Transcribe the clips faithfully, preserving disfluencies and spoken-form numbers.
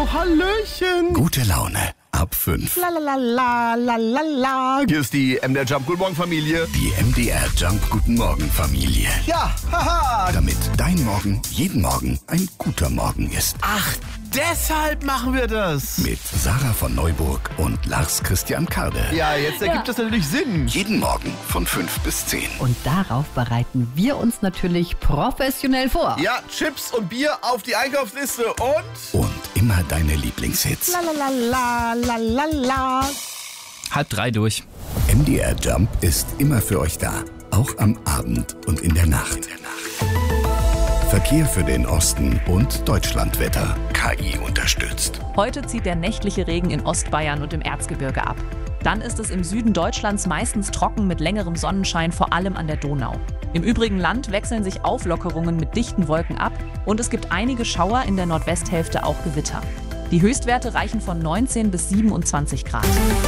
Oh, hallöchen. Gute Laune ab fünf. La la la la la la la. Hier ist die M D R Jump Guten Morgen Familie. Die M D R Jump Guten Morgen Familie. Ja, haha. Damit dein Morgen jeden Morgen ein guter Morgen ist. Ach, deshalb machen wir das. Mit Sarah von Neuburg und Lars Christian Karde. Ja, jetzt ergibt Ja. das natürlich Sinn. Jeden Morgen von fünf bis zehn. Und darauf bereiten wir uns natürlich professionell vor. Ja, Chips und Bier auf die Einkaufsliste und... Und immer deine Lieblingshits. La la la la la la la. Halb drei durch. M D R Jump ist immer für euch da. Auch am Abend und in der Nacht. Verkehr für den Osten und Deutschlandwetter. K I unterstützt. Heute zieht der nächtliche Regen in Ostbayern und im Erzgebirge ab. Dann ist es im Süden Deutschlands meistens trocken mit längerem Sonnenschein, vor allem an der Donau. Im übrigen Land wechseln sich Auflockerungen mit dichten Wolken ab und es gibt einige Schauer, in der Nordwesthälfte auch Gewitter. Die Höchstwerte reichen von neunzehn bis siebenundzwanzig Grad.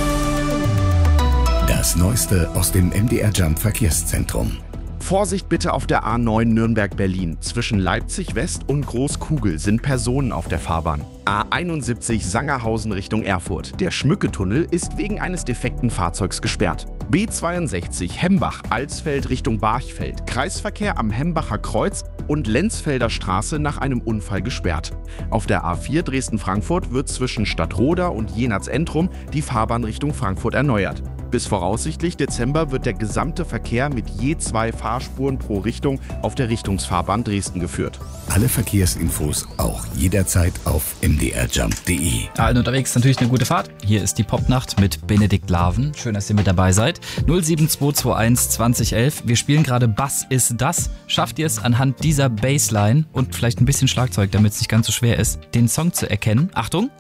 Das Neueste aus dem M D R Jump Verkehrszentrum. Vorsicht bitte auf der A neun Nürnberg-Berlin. Zwischen Leipzig West und Großkugel sind Personen auf der Fahrbahn. A einundsiebzig Sangerhausen Richtung Erfurt. Der Schmücketunnel ist wegen eines defekten Fahrzeugs gesperrt. B zweiundsechzig Hembach, Alsfeld Richtung Barchfeld. Kreisverkehr am Hembacher Kreuz und Lenzfelder Straße nach einem Unfall gesperrt. Auf der A vier Dresden-Frankfurt wird zwischen Stadtroda und Jenatz-Entrum die Fahrbahn Richtung Frankfurt erneuert. Bis voraussichtlich Dezember wird der gesamte Verkehr mit je zwei Fahrspuren pro Richtung auf der Richtungsfahrbahn Dresden geführt. Alle Verkehrsinfos auch jederzeit auf m d r jump punkt d e. Allen unterwegs natürlich eine gute Fahrt. Hier ist die Popnacht mit Benedikt Laven. Schön, dass ihr mit dabei seid. null sieben zwei zwei eins zwanzig elf. Wir spielen gerade Was ist das? Schafft ihr es anhand dieser Bassline und vielleicht ein bisschen Schlagzeug, damit es nicht ganz so schwer ist, den Song zu erkennen? Achtung!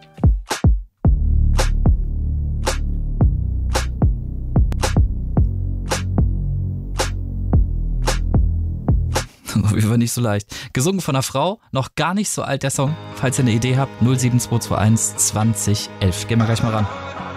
Auf jeden Fall nicht so leicht. Gesungen von einer Frau, noch gar nicht so alt der Song. Falls ihr eine Idee habt, null sieben zwei zwei eins zwanzig elf. Gehen wir gleich mal ran.